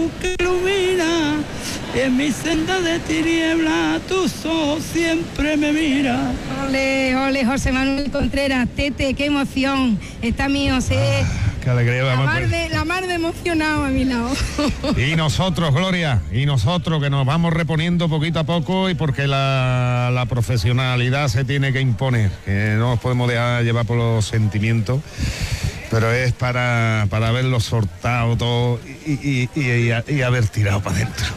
luz que ilumina, y en mi senda de tiniebla tus ojos siempre me miran. Ole, ole, José Manuel Contreras, Tete, qué emoción. Está mi José. Qué alegría. La mar de emocionado a mi lado. Y nosotros, Gloria, y nosotros que nos vamos reponiendo poquito a poco, y porque la profesionalidad se tiene que imponer, que no nos podemos dejar llevar por los sentimientos, pero es para haberlo soltado todo y haber tirado para adentro.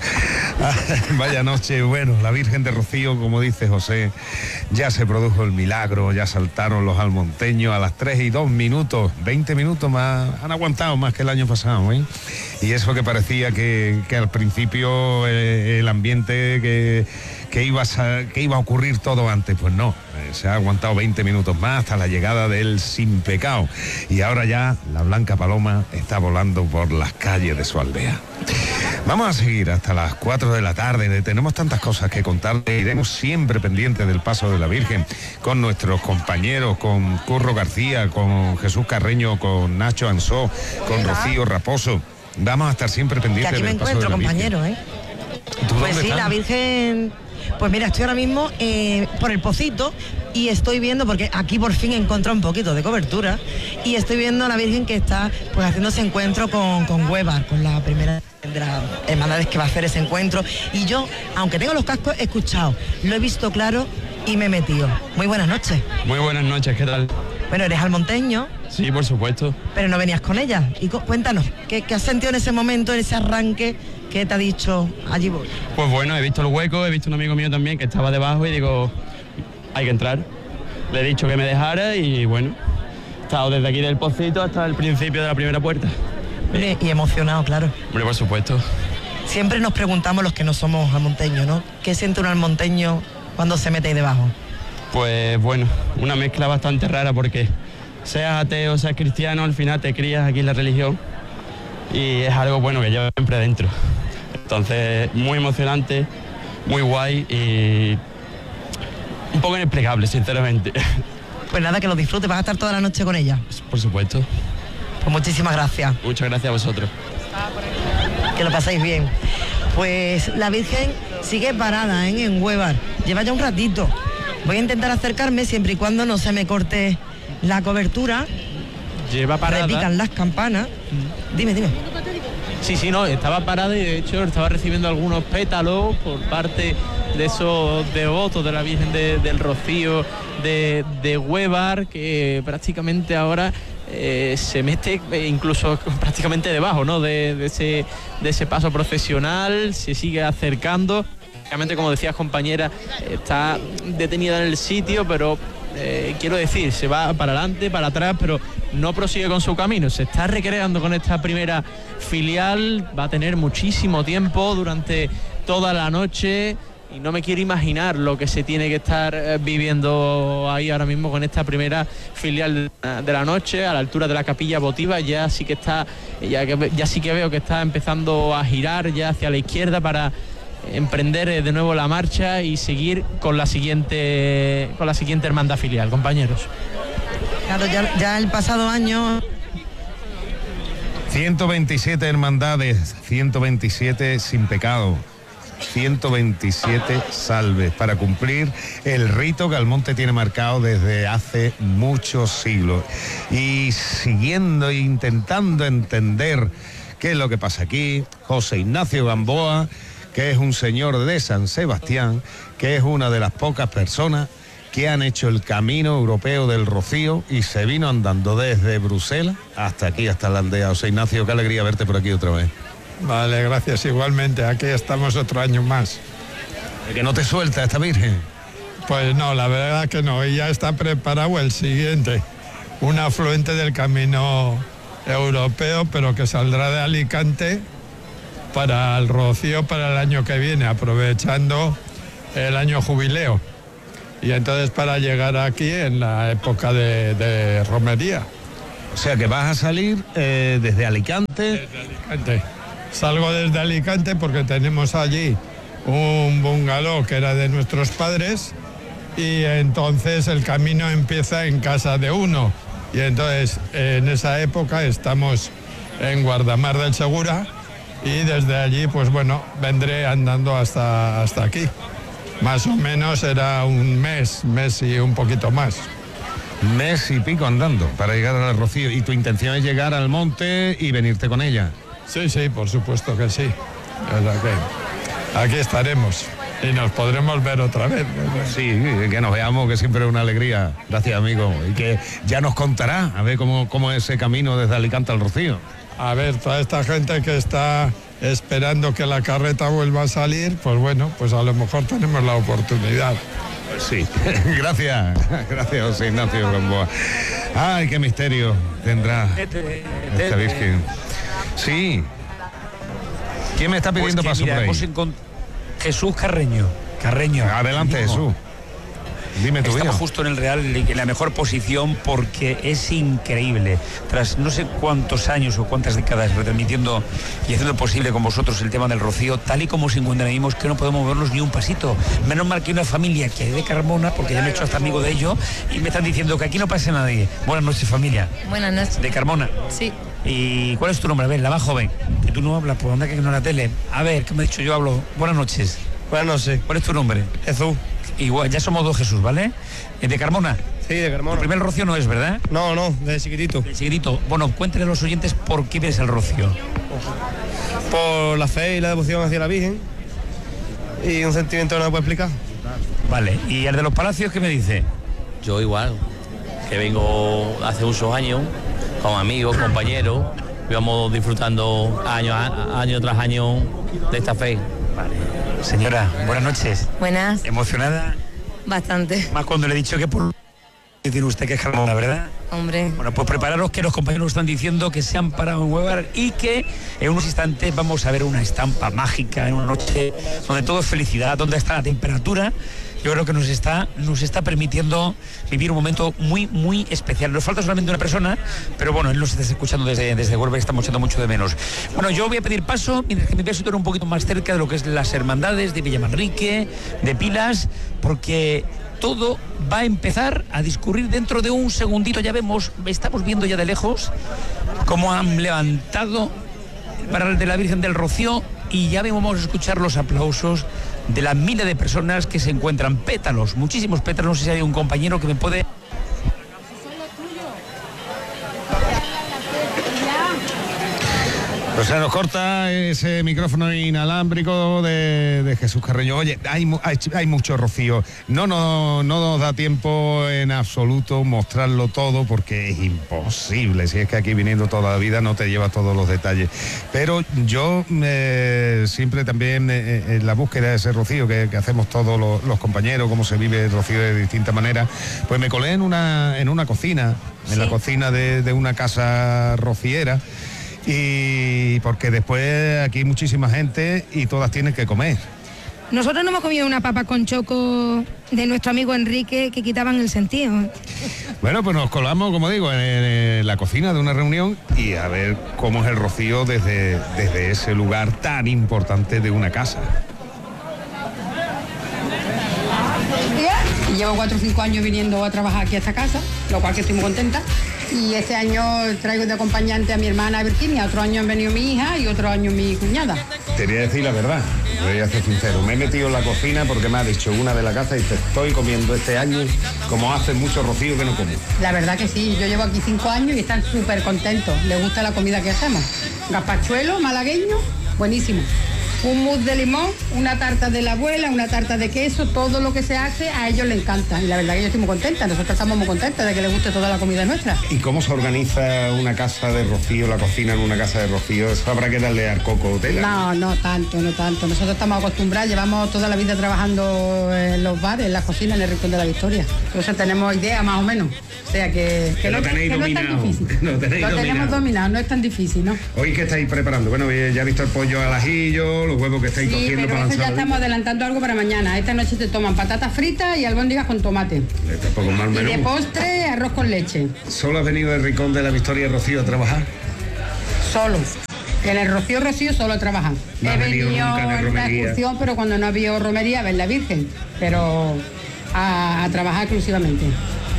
Vaya noche, bueno, la Virgen de Rocío, como dice José, ya se produjo el milagro, ya saltaron los almonteños a las 3:02, 20 minutos más, han aguantado más que el año pasado, ¿eh? Y eso que parecía que al principio el ambiente que iba a ocurrir todo antes, pues no, se ha aguantado 20 minutos más hasta la llegada del Sin Pecado, y ahora ya la Blanca Paloma está volando por las calles de su aldea. Vamos a seguir hasta las 4 de la tarde, tenemos tantas cosas que contar, iremos siempre pendientes del paso de la Virgen con nuestros compañeros, con Curro García, con Jesús Carreño, con Nacho Ansó, con Rocío Raposo. Vamos a estar siempre pendientes del paso de la Virgen. Aquí me encuentro, compañero, Pues sí, la Virgen... Pues mira, estoy ahora mismo por el Pocito y estoy viendo, porque aquí por fin he encontrado un poquito de cobertura, y estoy viendo a la Virgen que está pues haciendo ese encuentro con Huevar, con la primera de las hermandades que va a hacer ese encuentro. Y yo, aunque tengo los cascos, he escuchado, lo he visto claro y me he metido. Muy buenas noches. Muy buenas noches, ¿qué tal? Bueno, eres almonteño. Sí, por supuesto. Pero no venías con ella. Y cuéntanos, ¿qué has sentido en ese momento, en ese arranque? ¿Qué te ha dicho? Allí voy. Pues bueno, he visto el hueco, he visto un amigo mío también que estaba debajo y digo, hay que entrar. Le he dicho que me dejara y bueno, he estado desde aquí del Pocito hasta el principio de la primera puerta. Y emocionado, claro. Hombre, por supuesto. Siempre nos preguntamos los que no somos almonteños, ¿no? ¿Qué siente un almonteño cuando se mete ahí debajo? Pues bueno, una mezcla bastante rara, porque seas ateo, seas cristiano, al final te crías aquí en la religión y es algo bueno que llevas siempre dentro. Entonces, muy emocionante, muy guay y un poco inexplicable, sinceramente. Pues nada, que lo disfrutes, vas a estar toda la noche con ella. Por supuesto. Pues muchísimas gracias. Muchas gracias a vosotros. Que lo pasáis bien. Pues la Virgen sigue parada, en Huevar. Lleva ya un ratito. Voy a intentar acercarme siempre y cuando no se me corte la cobertura. Lleva parada. Repican las campanas. Dime. Sí, no, estaba parada y de hecho estaba recibiendo algunos pétalos por parte de esos devotos de la Virgen del Rocío de Huevar, que prácticamente ahora se mete incluso prácticamente debajo, ¿no? de ese paso procesional, se sigue acercando. Realmente, como decías, compañera, está detenida en el sitio, pero quiero decir, se va para adelante, para atrás, pero no prosigue con su camino. Se está recreando con esta primera filial, va a tener muchísimo tiempo durante toda la noche y no me quiero imaginar lo que se tiene que estar viviendo ahí ahora mismo con esta primera filial de la noche, a la altura de la capilla votiva. Ya sí que veo que está empezando a girar ya hacia la izquierda para emprender de nuevo la marcha y seguir con la siguiente hermandad filial, compañeros. Claro, ya el pasado año 127 hermandades, 127 sin pecado, 127 salves para cumplir el rito que Almonte tiene marcado desde hace muchos siglos, y siguiendo e intentando entender qué es lo que pasa aquí, José Ignacio Gamboa, que es un señor de San Sebastián, que es una de las pocas personas que han hecho el camino europeo del Rocío y se vino andando desde Bruselas hasta aquí, hasta la aldea. José Ignacio, qué alegría verte por aquí otra vez. Vale, gracias, igualmente. Aquí estamos otro año más. ¿Que no te suelta esta Virgen? Pues no, la verdad que no. Y ya está preparado el siguiente, un afluente del camino europeo, pero que saldrá de Alicante para el Rocío para el año que viene, aprovechando el año jubileo. Y entonces para llegar aquí en la época de romería. O sea que vas a salir desde Alicante. Desde Alicante. Salgo desde Alicante porque tenemos allí un bungalow que era de nuestros padres y entonces el camino empieza en casa de uno. Y entonces en esa época estamos en Guardamar del Segura y desde allí, pues bueno, vendré andando hasta aquí. Más o menos será un mes y un poquito más. Mes y pico andando para llegar al Rocío. ¿Y tu intención es llegar al monte y venirte con ella? Sí, por supuesto que sí. O sea que aquí estaremos y nos podremos ver otra vez. Sí, que nos veamos, que siempre es una alegría. Gracias, amigo. Y que ya nos contará, a ver cómo es ese camino desde Alicante al Rocío. A ver, toda esta gente que está esperando que la carreta vuelva a salir, pues bueno, pues a lo mejor tenemos la oportunidad. Pues sí, gracias, José Ignacio Gamboa. Ay, qué misterio tendrá esta Virgen. Sí. ¿Quién me está pidiendo pues paso por ahí? Jesús Carreño. Adelante, Jesús. Dime tu Estamos día. justo en el Real, en la mejor posición, porque es increíble. Tras no sé cuántos años o cuántas décadas retransmitiendo y haciendo posible con vosotros el tema del Rocío, tal y como se encuentra, vimos que no podemos movernos ni un pasito. Menos mal que una familia que hay de Carmona, porque ya me he hecho hasta amigo de ellos, y me están diciendo que aquí no pasa nadie. Buenas noches, familia. Buenas noches. De Carmona. Sí. ¿Y cuál es tu nombre? A ver, la más joven. Que tú no hablas, pues anda que no la tele. A ver, ¿qué me ha dicho? Yo hablo. Buenas noches. Buenas noches. ¿Cuál es tu nombre? Jesús. Igual, ya somos dos Jesús, ¿vale? ¿De Carmona? Sí, de Carmona. El primer Rocío no es, ¿verdad? No, desde chiquitito. De chiquitito. Bueno, cuéntale a los oyentes por qué ves el Rocío. Por la fe y la devoción hacia la Virgen. Y un sentimiento que no me puedo explicar. Vale, ¿y el de los palacios qué me dice? Yo igual, que vengo hace muchos años, con amigos, compañeros, íbamos disfrutando año tras año de esta fe. Vale. Señora, buenas noches. Buenas. ¿Emocionada? Bastante. Más cuando le he dicho que por... Decir usted que es Carmona, ¿verdad? Hombre. Bueno, pues prepararos, que los compañeros están diciendo que se han parado en Huevar y que en unos instantes vamos a ver una estampa mágica en una noche donde todo es felicidad, donde está la temperatura. Yo creo que nos está permitiendo vivir un momento muy, muy especial. Nos falta solamente una persona, pero bueno, él nos está escuchando desde Huelva y estamos echando mucho de menos. Bueno, yo voy a pedir paso, mientras que me voy a situar un poquito más cerca de lo que es las hermandades de Villamanrique, de Pilas, porque todo va a empezar a discurrir dentro de un segundito. Ya estamos viendo ya de lejos cómo han levantado el paral de la Virgen del Rocío y ya vamos a escuchar los aplausos de las miles de personas que se encuentran. Pétalos, muchísimos pétalos. No sé si hay un compañero que me puede... Pues se nos corta ese micrófono inalámbrico de Jesús Carreño. Oye, hay mucho Rocío. No nos da tiempo en absoluto mostrarlo todo porque es imposible. Si es que aquí viniendo toda la vida no te llevas todos los detalles. Pero yo siempre también en la búsqueda de ese Rocío que hacemos todos los compañeros, cómo se vive el Rocío de distintas maneras, pues me colé en una cocina, en la cocina de una casa rociera. Y porque después aquí hay muchísima gente y todas tienen que comer. Nosotros no hemos comido una papa con choco de nuestro amigo Enrique que quitaban el sentido. Bueno, pues nos colamos, como digo, en la cocina de una reunión y a ver cómo es el Rocío desde ese lugar tan importante de una casa. Llevo 4 o 5 años viniendo a trabajar aquí a esta casa, lo cual que estoy muy contenta. Y este año traigo de acompañante a mi hermana Virginia, otro año han venido mi hija y otro año mi cuñada. Te voy a decir la verdad, voy a ser sincero, me he metido en la cocina porque me ha dicho una de la casa y te estoy comiendo este año como hace mucho Rocío que no como. La verdad que sí, yo llevo aquí 5 años y están súper contentos, les gusta la comida que hacemos. Gazpachuelo malagueño, buenísimo. Un mousse de limón, una tarta de la abuela, una tarta de queso, todo lo que se hace a ellos les encanta. Y la verdad que yo estoy muy contenta, nosotros estamos muy contentas de que les guste toda la comida nuestra. ¿Y cómo se organiza una casa de Rocío, la cocina en una casa de Rocío? ¿Eso habrá que darle al coco tela? No tanto. Nosotros estamos acostumbrados, llevamos toda la vida trabajando en los bares, en las cocinas, en el Rincón de la Victoria. Entonces tenemos idea más o menos. O sea que no es tan difícil. Lo tenemos dominado, no es tan difícil, ¿no? ¿Hoy qué estáis preparando? Bueno, ya he visto el pollo al ajillo, los huevos que estáis cociendo para eso ya estamos adelantando algo para mañana. Esta noche te toman patatas fritas y albóndigas con tomate. Y de postre, arroz con leche. ¿Solo has venido del Rincón de la Victoria, Rocío, a trabajar? Solo. En el Rocío solo a trabajar. No he venido en una excursión, pero cuando no había romería, a ver la Virgen. Pero a trabajar exclusivamente.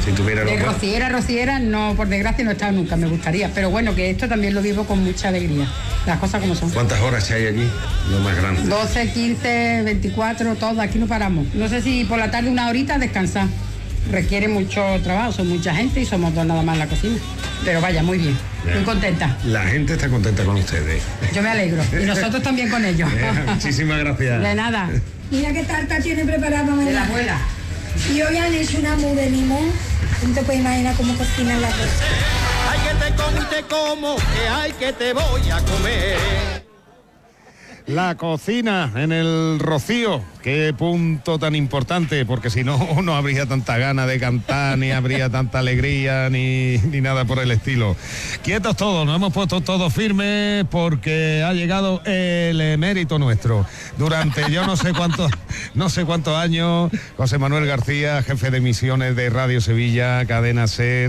Si tuviera de rociera, no, por desgracia no he estado nunca, me gustaría. Pero bueno, que esto también lo vivo con mucha alegría. Las cosas como son. ¿Cuántas horas hay allí? Lo más grande. 12, 15, 24, todo, aquí no paramos. No sé si por la tarde una horita descansar. Requiere mucho trabajo, son mucha gente y somos dos nada más en la cocina. Pero vaya, muy bien, muy contenta. La gente está contenta con ustedes. Yo me alegro, y nosotros también con ellos. Muchísimas gracias. De nada. Mira qué tarta tiene preparada mamá. De la abuela. Y hoy han hecho una mousse de limón. No te puedes imaginar cómo cocinan la cosa. Ay, que te como y te como, que ay, que te voy a comer. La cocina en el Rocío, qué punto tan importante, porque si no, no habría tanta gana de cantar, ni habría tanta alegría, ni nada por el estilo. Quietos todos, nos hemos puesto todos firmes porque ha llegado el emérito nuestro. Durante yo no sé cuántos años, José Manuel García, jefe de emisiones de Radio Sevilla, Cadena SER,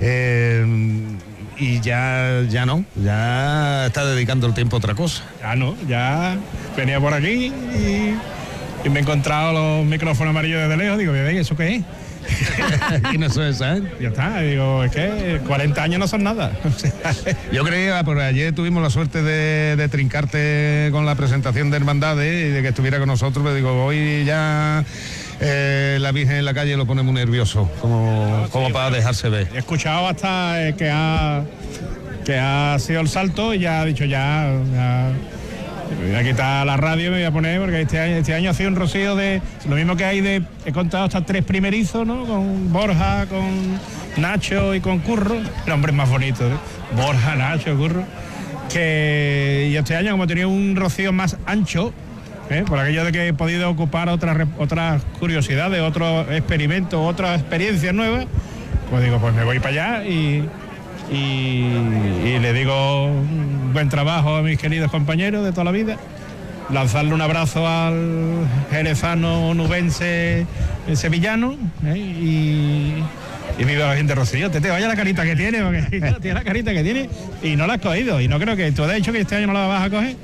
y ya está dedicando el tiempo a otra cosa. Ya venía por aquí y me he encontrado los micrófonos amarillos desde lejos, digo, ¿y eso qué es? ¿Quién es esa? Ya está, digo, es que 40 años no son nada. Yo creía, porque ayer tuvimos la suerte de trincarte con la presentación de Hermandades y de que estuviera con nosotros, pero digo, hoy ya la Virgen en la calle lo pone muy nervioso, como para dejarse ver. He escuchado hasta que ha sido el salto y ya ha dicho ya voy a quitar la radio y me voy a poner, porque este año ha sido un rocío de lo mismo que hay he contado hasta 3 primerizos, ¿no? Con Borja, con Nacho y con Curro, nombres más bonitos, ¿eh? Borja, Nacho, Curro, y este año como tenía un rocío más ancho, por aquello de que he podido ocupar otras curiosidades, otros experimentos, otras experiencias nuevas, pues digo, pues me voy para allá y le digo buen trabajo a mis queridos compañeros de toda la vida, lanzarle un abrazo al jerezano nubense sevillano, y viva la gente de Rocío. Te vaya la carita que tiene, porque tiene la carita que tiene y no la has cogido, y no creo que tú has dicho que este año no la vas a coger.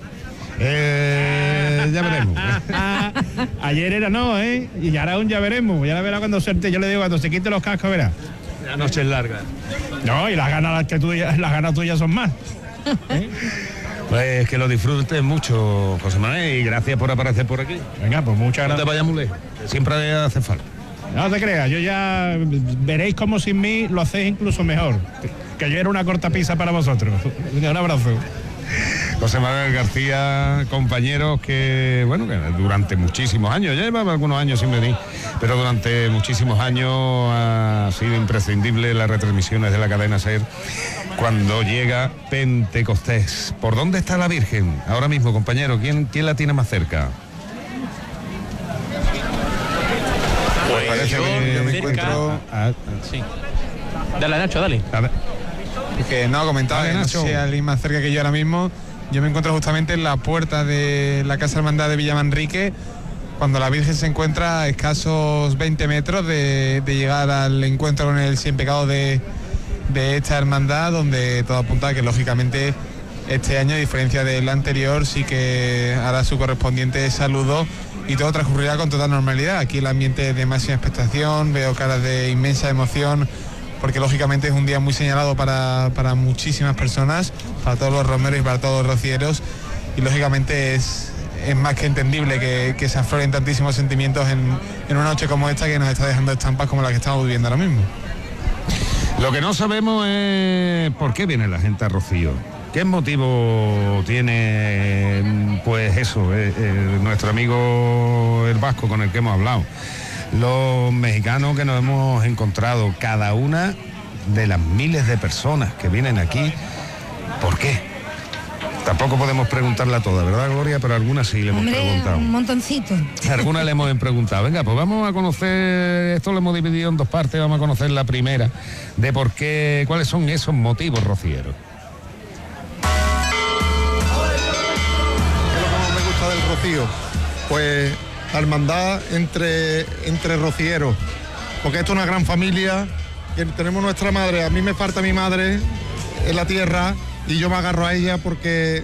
Ya veremos. Ayer era no, y ahora ya veremos. Ya la verá cuando yo le digo, cuando se quite los cascos, verá. La noche es larga. No, y las ganas tuyas son más. Pues que lo disfrutes mucho, José Manuel, y gracias por aparecer por aquí. Venga, pues muchas gracias. No te vayas muy lejos, siempre hace falta. No te creas, yo ya veréis como sin mí lo hacéis incluso mejor. Que yo era una cortapisa para vosotros. Un abrazo. José Manuel García, compañeros que durante muchísimos años, ya llevaba algunos años sin venir, pero durante muchísimos años ha sido imprescindible las retransmisiones de la cadena SER cuando llega Pentecostés. ¿Por dónde está la Virgen ahora mismo, compañero? ¿Quién la tiene más cerca? Pues parece que yo me encuentro... Sí. Dale, Nacho, dale. Que no, comentaba, Dale, no sé si hay alguien más cerca que yo ahora mismo. Yo me encuentro justamente en la puerta de la Casa Hermandad de Villamanrique, cuando la Virgen se encuentra a escasos 20 metros de llegar al encuentro con el Cien Pecados de esta hermandad, donde todo apunta a que lógicamente este año, a diferencia del anterior, sí que hará su correspondiente saludo y todo transcurrirá con total normalidad. Aquí el ambiente es de máxima expectación, veo caras de inmensa emoción, porque lógicamente es un día muy señalado para muchísimas personas, para todos los romeros y para todos los rocieros, y lógicamente es más que entendible que se afloren tantísimos sentimientos en una noche como esta, que nos está dejando estampas como la que estamos viviendo ahora mismo. Lo que no sabemos es por qué viene la gente a Rocío. ¿Qué motivo tiene, pues eso, nuestro amigo el vasco con el que hemos hablado? Los mexicanos que nos hemos encontrado, cada una de las miles de personas que vienen aquí, ¿por qué? Tampoco podemos preguntarla toda, ¿verdad, Gloria? Pero algunas sí le hemos preguntado. Un montoncito. Algunas le hemos preguntado. Venga, pues vamos a conocer, esto lo hemos dividido en 2 partes, vamos a conocer la primera, de por qué, cuáles son esos motivos rocieros. ¿Qué es lo que más me gusta del Rocío? Pues la hermandad entre rocieros, porque esto es una gran familia, que tenemos nuestra madre. A mí me falta mi madre en la tierra y yo me agarro a ella porque